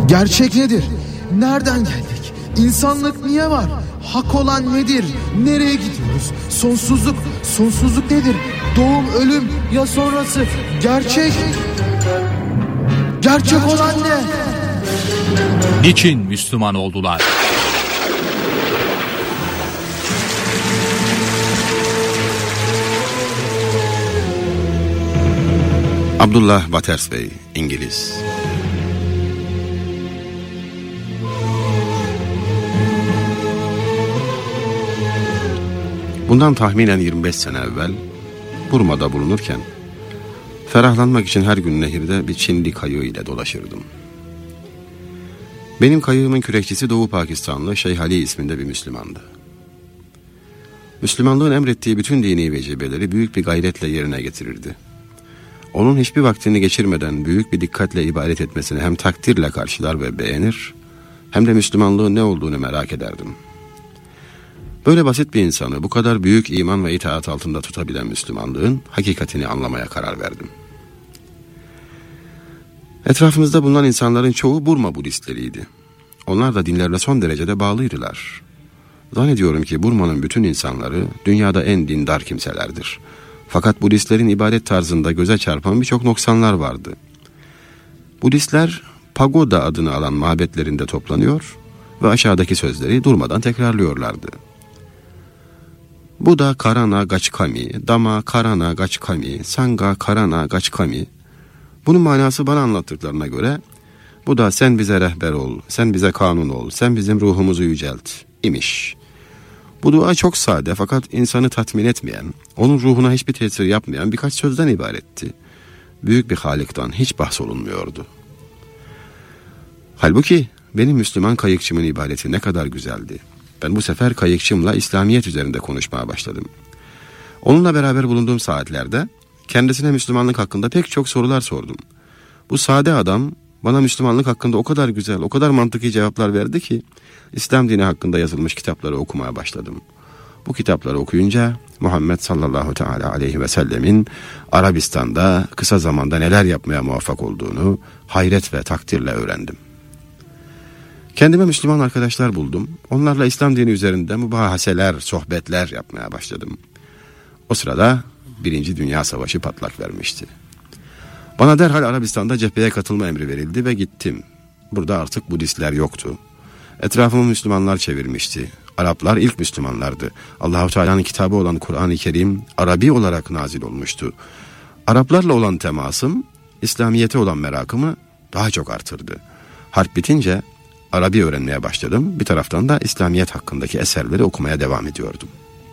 Gerçek nedir? Nereden geldik? İnsanlık niye var? Hak olan nedir? Nereye gidiyoruz? Sonsuzluk nedir? Doğum, ölüm ya sonrası? Gerçek olan ne? Niçin Müslüman oldular? Abdullah Wattersby, İngiliz. Bundan tahminen 25 sene evvel Burma'da bulunurken ferahlanmak için her gün nehirde bir Çinli kayığı ile dolaşırdım. Benim kayığımın kürekçisi Doğu Pakistanlı Şeyh Ali isminde bir Müslümandı. Müslümanlığın emrettiği bütün dini vecibeleri büyük bir gayretle yerine getirirdi. Onun hiçbir vaktini geçirmeden büyük bir dikkatle ibadet etmesini hem takdirle karşılar ve beğenir, hem de Müslümanlığın ne olduğunu merak ederdim. Böyle basit bir insanı bu kadar büyük iman ve itaat altında tutabilen Müslümanlığın hakikatini anlamaya karar verdim. Etrafımızda bulunan insanların çoğu Burma Budistleriydi. Onlar da dinlerine son derecede bağlıydılar. Zannediyorum ki Burma'nın bütün insanları dünyada en dindar kimselerdir. Fakat Budistlerin ibadet tarzında göze çarpan birçok noksanlar vardı. Budistler pagoda adını alan mabetlerinde toplanıyor ve aşağıdaki sözleri durmadan tekrarlıyorlardı. Buddha Karana Gachkami, Dhamma Karana Gachkami, Sangha Karana Gachkami. Bunun manası bana anlattıklarına göre Buddha sen bize rehber ol, sen bize kanun ol, sen bizim ruhumuzu yücelt imiş. Bu dua çok sade fakat insanı tatmin etmeyen, onun ruhuna hiçbir tesir yapmayan birkaç sözden ibaretti. Büyük bir Halik'tan hiç bahsolunmuyordu. Halbuki benim Müslüman kayıkçımın ibadeti ne kadar güzeldi. Ben bu sefer kayıkçımla İslamiyet üzerinde konuşmaya başladım. Onunla beraber bulunduğum saatlerde kendisine Müslümanlık hakkında pek çok sorular sordum. Bu sade adam bana Müslümanlık hakkında o kadar güzel, o kadar mantıklı cevaplar verdi ki İslam dini hakkında yazılmış kitapları okumaya başladım. Bu kitapları okuyunca Muhammed sallallahu teala aleyhi ve sellemin Arabistan'da kısa zamanda neler yapmaya muvaffak olduğunu hayret ve takdirle öğrendim. Kendime Müslüman arkadaşlar buldum. Onlarla İslam dini üzerinde mübahaseler, sohbetler yapmaya başladım. O sırada 1. Dünya Savaşı patlak vermişti. Bana derhal Arabistan'da cepheye katılma emri verildi ve gittim. Burada artık Budistler yoktu. Etrafımı Müslümanlar çevirmişti. Araplar ilk Müslümanlardı. Allahu Teala'nın kitabı olan Kur'an-ı Kerim Arabi olarak nazil olmuştu. Araplarla olan temasım, İslamiyete olan merakımı daha çok artırdı. Harp bitince Arabi öğrenmeye başladım. Bir taraftan da İslamiyet hakkındaki eserleri okumaya devam ediyordum.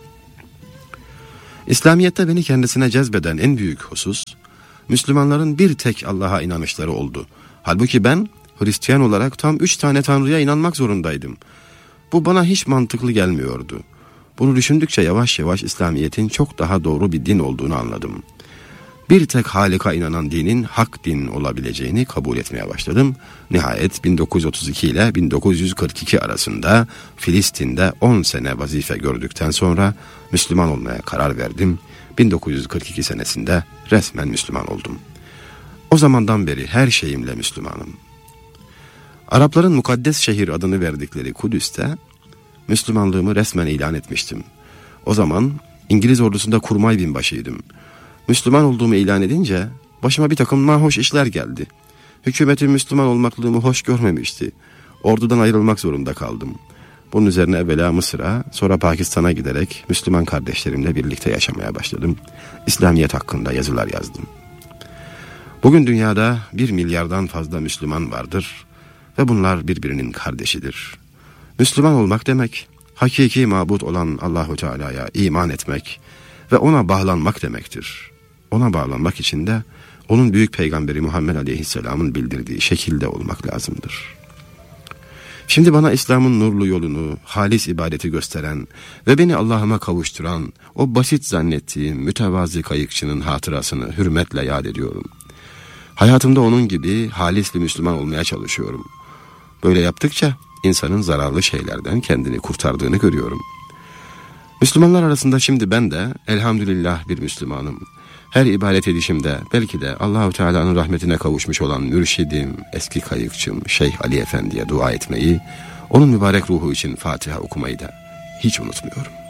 İslamiyet'te beni kendisine cezbeden en büyük husus, Müslümanların bir tek Allah'a inanışları oldu. Halbuki ben Hristiyan olarak tam 3 tane Tanrı'ya inanmak zorundaydım. Bu bana hiç mantıklı gelmiyordu. Bunu düşündükçe yavaş yavaş İslamiyet'in çok daha doğru bir din olduğunu anladım. Bir tek Halik'a inanan dinin hak din olabileceğini kabul etmeye başladım. Nihayet 1932 ile 1942 arasında Filistin'de 10 sene vazife gördükten sonra Müslüman olmaya karar verdim. 1942 senesinde resmen Müslüman oldum. O zamandan beri her şeyimle Müslümanım. Arapların mukaddes şehir adını verdikleri Kudüs'te Müslümanlığımı resmen ilan etmiştim. O zaman İngiliz ordusunda kurmay binbaşıydım. Müslüman olduğumu ilan edince başıma bir takım nahoş işler geldi. Hükümetin Müslüman olmaklığımı hoş görmemişti. Ordudan ayrılmak zorunda kaldım. Bunun üzerine evvela Mısır'a, sonra Pakistan'a giderek Müslüman kardeşlerimle birlikte yaşamaya başladım. İslamiyet hakkında yazılar yazdım. Bugün dünyada 1 milyardan fazla Müslüman vardır ve bunlar birbirinin kardeşidir. Müslüman olmak demek, hakiki mabut olan Allahu Teala'ya iman etmek ve ona bağlanmak demektir. Ona bağlanmak için de onun büyük peygamberi Muhammed Aleyhisselam'ın bildirdiği şekilde olmak lazımdır. Şimdi bana İslam'ın nurlu yolunu, halis ibadeti gösteren ve beni Allah'ıma kavuşturan o basit zannettiğim mütevazi kayıkçının hatırasını hürmetle yad ediyorum. Hayatımda onun gibi halis bir Müslüman olmaya çalışıyorum. Böyle yaptıkça insanın zararlı şeylerden kendini kurtardığını görüyorum. Müslümanlar arasında şimdi ben de elhamdülillah bir Müslümanım. Her ibadet edişimde belki de Allahu Teala'nın rahmetine kavuşmuş olan mürşidim, eski kayıkçım Şeyh Ali Efendi'ye dua etmeyi, onun mübarek ruhu için Fatiha okumayı da hiç unutmuyorum.